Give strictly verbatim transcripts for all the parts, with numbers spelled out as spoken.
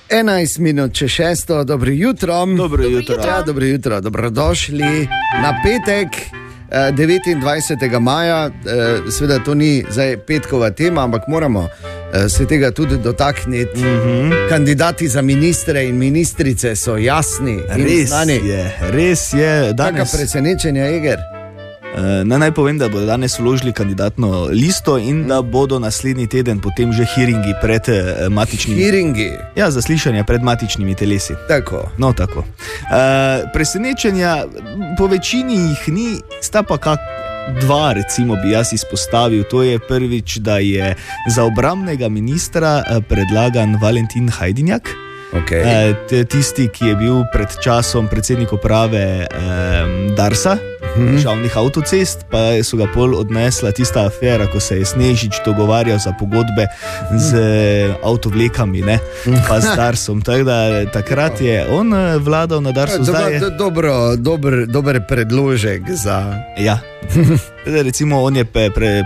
enajst minut če šesto, dobro jutro. Dobro jutro. Ja, dobro jutro, dobrodošli na petek, devetindvajsetega maja. Seveda to ni zdaj petkova tema, ampak moramo se tega tudi dotakniti. Mm-hmm. Kandidati za ministre in ministrice so jasni in res znani. Je, res je. Danes... Taka presenečenja, Eger? Naj naj povem, da bodo danes vložili kandidatno listo in da bodo naslednji teden potem že hearingi pred matičnimi... Hearingi? Ja, zaslišanja pred matičnimi telesi. Tako. No, tako. Uh, presenečenja po večini jih ni, sta pa kak dva, recimo, bi jaz izpostavil. To je prvič, da je za obrambnega ministra predlagan Valentin Hajdinjak. Okay. Uh, tisti, ki je bil pred časom predsednik uprave um, Darsa, državnih hmm. avtocest, pa so ga pol odnesla tista afera, ko se je Snežič dogovarjal za pogodbe z avtovlekami, ne, pa z Darsom. Tak da, takrat je on vladal na Darsu. Zdaj je... Dobro, dober, dober predložek za... Ja, recimo on je pre, pre,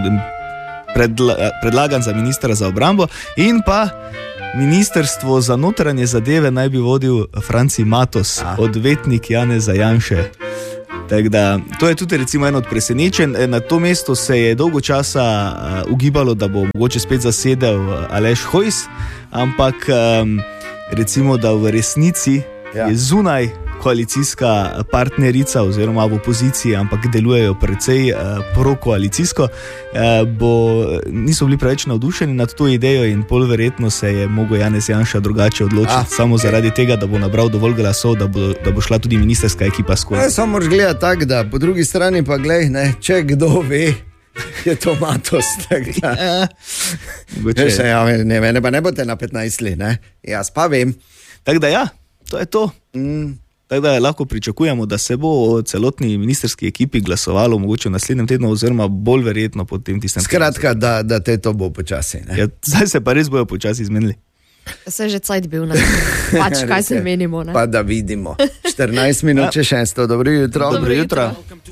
predla, predlagan za ministra za obrambo in pa Ministrstvo za notranje zadeve naj bi vodil Franci Matos, ah. odvetnik Janeza Janše. Tak da, to je tudi recimo eno od presenečenj. Na to mesto se je dolgo časa uh, ugibalo, da bo mogoče spet zasedel Aleš Hojs, ampak um, recimo, da v resnici ja. je zunaj koalicijska partnerica oziroma v opoziciji, ampak delujejo precej uh, prokoalicijsko, uh, bo, niso bili preveč navdušeni nad to idejo in pol verjetno se je mogel Janez Janša drugače odločiti, ah, samo okay. zaradi tega, da bo nabral dovolj glasov, da bo, da bo šla tudi ministrska ekipa skozi. Ja, samo moraš gledati tako, da po drugi strani pa glej, ne, če kdo ve, je to Matos. Ja. Ne, se, ja, ne, mene pa ne bote na petnajst let, ne? Jaz pa vem. Tako da ja, to je to. Mm. Tako da lahko pričakujemo, da se bo o celotni ministerski ekipi glasovalo mogoče v naslednjem tednu oziroma bolj verjetno pod tem tistem. Skratka, da, da te to bo počasi. Ne? Ja, zdaj se pa res bojo počasi izmenili. Se je že cajt bil, ne? Pač kaj se menimo, ne? Pa da vidimo. štirinajst minut če šesto, dobro jutro. Dobro jutro.